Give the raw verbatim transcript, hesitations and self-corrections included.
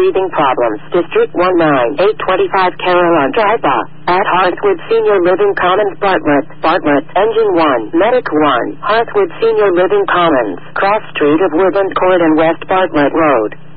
breathing problems. District one nine eight two five Carolina Drive. At Heartwood Senior Living Commons, Bartlett. Bartlett. Engine one. Medic one. Heartwood Senior Living Commons. Cross Street of Woodland Court and West Bartlett Road.